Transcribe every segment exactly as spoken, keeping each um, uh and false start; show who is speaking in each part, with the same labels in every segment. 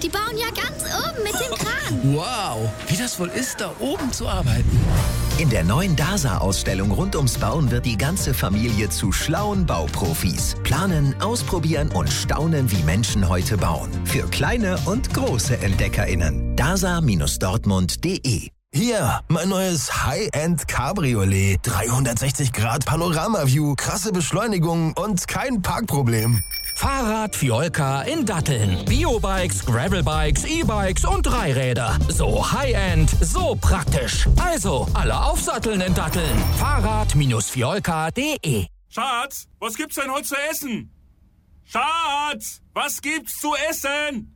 Speaker 1: Die bauen ja ganz oben mit dem Kran.
Speaker 2: Wow, wie das wohl ist, da oben zu arbeiten.
Speaker 3: In der neuen D A S A-Ausstellung rund ums Bauen wird die ganze Familie zu schlauen Bauprofis. Planen, ausprobieren und staunen, wie Menschen heute bauen. Für kleine und große EntdeckerInnen. dasa Dortmund punkt de.
Speaker 4: Hier, mein neues High-End Cabriolet. dreihundertsechzig Grad Panorama-View, krasse Beschleunigung und kein Parkproblem.
Speaker 5: Fahrrad Fiolka in Datteln. Biobikes, Gravelbikes, E-Bikes und Dreiräder. So High-End, so praktisch. Also, alle aufsatteln in Datteln. Fahrrad Fiolka punkt de.
Speaker 6: Schatz, was gibt's denn heute zu essen? Schatz, was gibt's zu essen?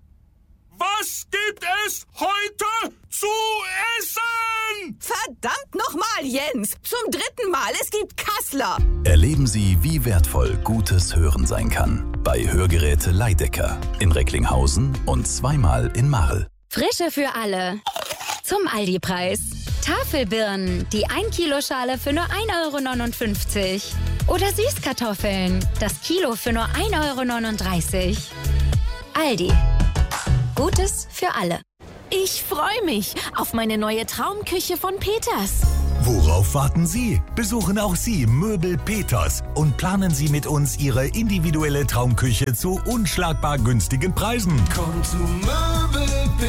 Speaker 6: Was gibt es heute zu essen?
Speaker 7: Verdammt nochmal, Jens! Zum dritten Mal, es gibt Kassler!
Speaker 8: Erleben Sie, wie wertvoll gutes Hören sein kann. Bei Hörgeräte Leidecker in Recklinghausen und zweimal in Marl.
Speaker 1: Frische für alle. Zum Aldi-Preis. Tafelbirnen, die ein Kilo Schale für nur ein Euro neunundfünfzig. Oder Süßkartoffeln, das Kilo für nur ein Euro neununddreißig. Aldi. Gutes für alle.
Speaker 9: Ich freue mich auf meine neue Traumküche von Peters.
Speaker 10: Worauf warten Sie? Besuchen auch Sie Möbel Peters und planen Sie mit uns Ihre individuelle Traumküche zu unschlagbar günstigen Preisen.
Speaker 11: Komm zu Möbel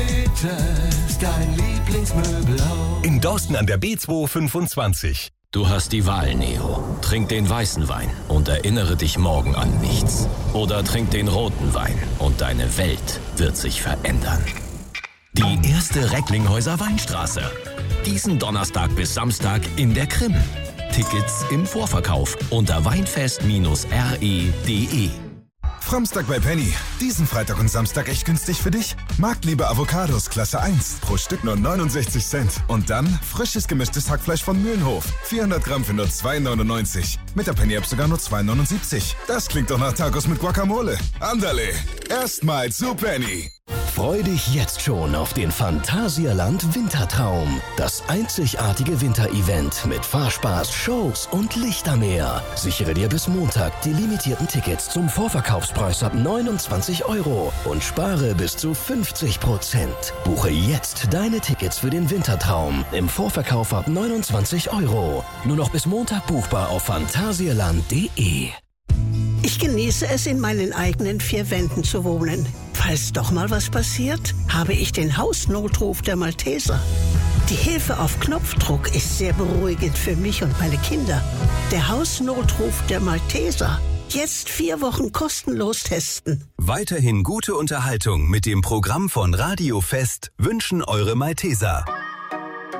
Speaker 11: Peters, dein Lieblingsmöbelhaus.
Speaker 10: In Dorsten an der B zweihundertfünfundzwanzig.
Speaker 12: Du hast die Wahl, Neo. Trink den weißen Wein und erinnere dich morgen an nichts. Oder trink den roten Wein und deine Welt wird sich verändern. Die erste Recklinghäuser Weinstraße. Diesen Donnerstag bis Samstag in der Krim. Tickets im Vorverkauf unter weinfest Bindestrich r e punkt de.
Speaker 13: Framstag bei Penny. Diesen Freitag und Samstag echt günstig für dich? Marktliebe Avocados Klasse eins. Pro Stück nur neunundsechzig Cent. Und dann frisches gemischtes Hackfleisch von Mühlenhof. vierhundert Gramm für nur zwei neunundneunzig. Mit der Penny-App sogar nur zwei neunundsiebzig. Das klingt doch nach Tacos mit Guacamole. Andale. Erstmal zu Penny.
Speaker 14: Freu dich jetzt schon auf den Phantasialand Wintertraum. Das einzigartige Winterevent mit Fahrspaß, Shows und Lichtermeer. Sichere dir bis Montag die limitierten Tickets zum Vorverkaufspreis ab neunundzwanzig Euro und spare bis zu fünfzig Prozent. Buche jetzt deine Tickets für den Wintertraum im Vorverkauf ab neunundzwanzig Euro. Nur noch bis Montag buchbar auf phantasialand punkt de.
Speaker 15: Ich genieße es, in meinen eigenen vier Wänden zu wohnen. Falls doch mal was passiert, habe ich den Hausnotruf der Malteser. Die Hilfe auf Knopfdruck ist sehr beruhigend für mich und meine Kinder. Der Hausnotruf der Malteser. Jetzt vier Wochen kostenlos testen.
Speaker 8: Weiterhin gute Unterhaltung mit dem Programm von Radio Fest wünschen eure Malteser.